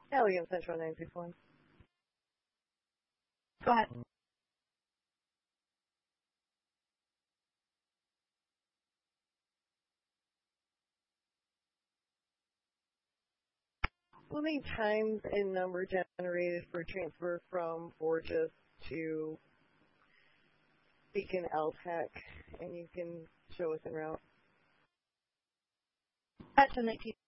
Alien Central 961. Go ahead. How many times in number generated for transfer from Forges to Beacon LTAC, and you can show us en route? That's a 19.